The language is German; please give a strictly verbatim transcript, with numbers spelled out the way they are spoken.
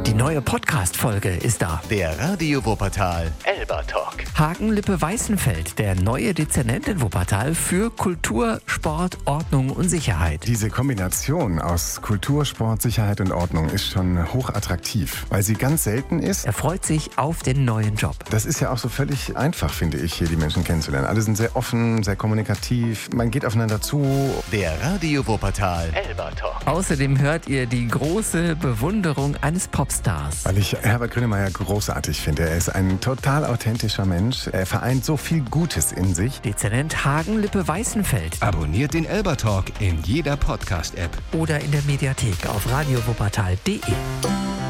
Die neue Podcast-Folge ist da. Der Radio Wuppertal Elba Talk. Hagen-Lippe-Weißenfeld, der neue Dezernent in Wuppertal für Kultur, Sport, Ordnung und Sicherheit. Diese Kombination aus Kultur, Sport, Sicherheit und Ordnung ist schon hochattraktiv, weil sie ganz selten ist. Er freut sich auf den neuen Job. Das ist ja auch so völlig einfach, finde ich, hier die Menschen kennenzulernen. Alle sind sehr offen, sehr kommunikativ, man geht aufeinander zu. Der Radio Wuppertal Elba Talk. Außerdem hört ihr die große Bewunderung eines Popstars. Weil ich Herbert Grönemeyer großartig finde. Er ist ein total authentischer Mensch. Er vereint so viel Gutes in sich. Dezernent Hagen-Lippe-Weißenfeld. Abonniert den Elba Talk in jeder Podcast-App. Oder in der Mediathek auf radio wuppertal punkt de.